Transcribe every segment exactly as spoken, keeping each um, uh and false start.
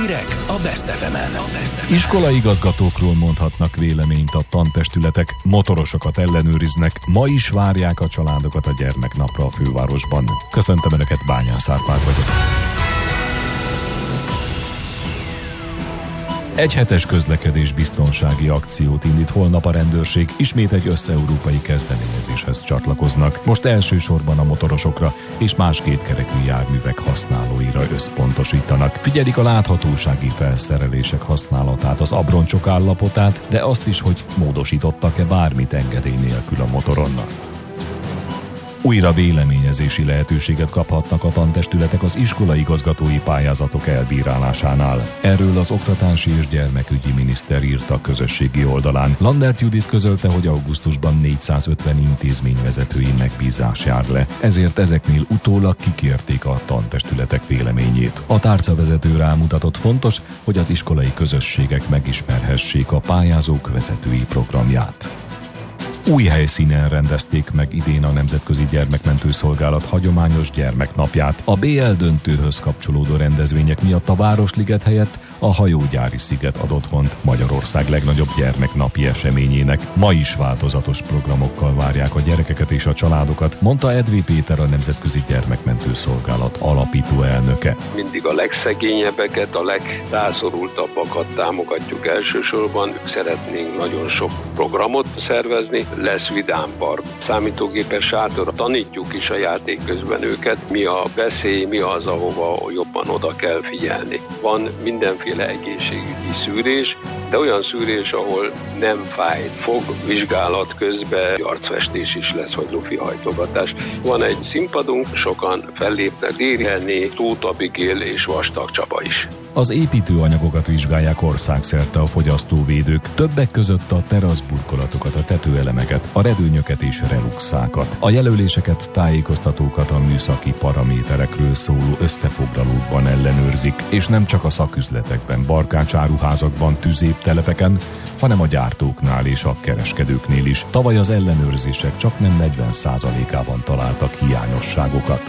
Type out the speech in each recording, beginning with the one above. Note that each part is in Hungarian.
Hírek a Best ef emen. Iskolai igazgatókról mondhatnak véleményt a tantestületek, motorosokat ellenőriznek, ma is várják a családokat a gyermeknapra a fővárosban. Köszöntöm Önöket, Bányász Árpád vagyok. Egy hetes közlekedés biztonsági akciót indít holnap a rendőrség, ismét egy összeurópai kezdeményezéshez csatlakoznak. Most elsősorban a motorosokra és más kétkerekű járművek használóira összpontosítanak. Figyelik a láthatósági felszerelések használatát, az abroncsok állapotát, de azt is, hogy módosítottak-e bármit engedély nélkül a motoron. Újra véleményezési lehetőséget kaphatnak a tantestületek az iskolai igazgatói pályázatok elbírálásánál. Erről az oktatási és gyermekügyi miniszter írt a közösségi oldalán. Landert Judit közölte, hogy augusztusban négyszázötven intézményvezetői megbízás jár le, ezért ezeknél utólag kikérték a tantestületek véleményét. A tárcavezető rámutatott, fontos, hogy az iskolai közösségek megismerhessék a pályázók vezetői programját. Új helyszínen rendezték meg idén a Nemzetközi Gyermekmentő Szolgálat hagyományos gyermeknapját. A bé el döntőhöz kapcsolódó rendezvények miatt a Városliget helyett a Hajógyári sziget ad otthont Magyarország legnagyobb gyermeknapi eseményének. Ma is változatos programokkal várják a gyerekeket és a családokat, mondta Edvi Péter, a Nemzetközi Gyermekmentő Szolgálat alapító elnöke. Mindig a legszegényebbeket, a legrászorultabbakat támogatjuk elsősorban. Szeretnénk nagyon sok programot szervezni. Lesz vidámpark, számítógépes sátor, tanítjuk is a játék közben őket, mi a veszély, mi az, ahova jobban oda kell figyelni. Van mindenféle egészségügyi szűrés, de olyan szűrés, ahol nem fáj. Fogvizsgálat közben arcfestés is lesz, vagy lufihajtogatás. Van egy színpadunk, sokan fellépnek, Dérhelné, Tóth Abigail és Vastag Csaba is. Az építőanyagokat vizsgálják országszerte a fogyasztóvédők, többek között a teraszburkolatokat, a tetőelemeket, a redőnyöket és reluxákat. A jelöléseket, tájékoztatókat a műszaki paraméterekről szóló összefoglalókban ellenőrzik, és nem csak a szaküzletekben, barkácsáruházakban, tüzéptelepeken, hanem a gyártóknál és a kereskedőknél is. Tavaly az ellenőrzések csaknem negyven százalékában találtak hiányosságokat.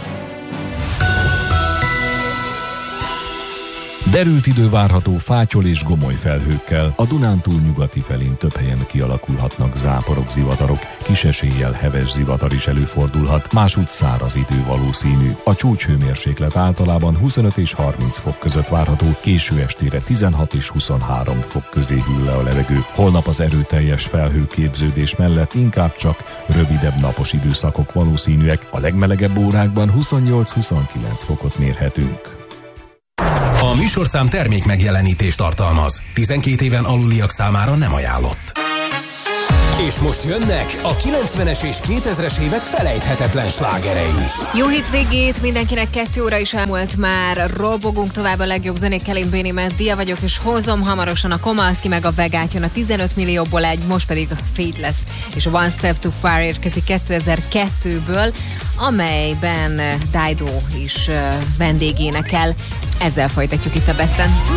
Derült idő várható fátyol és gomoly felhőkkel. A Dunántúl nyugati felén több helyen kialakulhatnak záporok, zivatarok, kis eséllyel heves zivatar is előfordulhat, másútt száraz idő valószínű. A csúcshőmérséklet általában huszonöt és harminc fok között várható, késő estére tizenhat és huszonhárom fok közé hűl le a levegő. Holnap az erőteljes felhőképződés mellett inkább csak rövidebb napos időszakok valószínűek, a legmelegebb órákban huszonnyolc-huszonkilenc fokot mérhetünk. A műsorszám termék megjelenítést tartalmaz. tizenkét éven aluliak számára nem ajánlott. És most jönnek a kilencvenes és kétezres évek felejthetetlen slágerei. Jó hétvégét mindenkinek, kettő óra is elmúlt már. Robogunk tovább a legjobb zenékkel, én Béni Meddia vagyok, és hozom hamarosan a Komalszki meg a Vegát, jön a tizenöt millióból egy, most pedig a Fate lesz, és a One Step Too Far érkezik kétezer-kettőből, amelyben Dido is vendégénekel. Ezzel folytatjuk itt a Besten.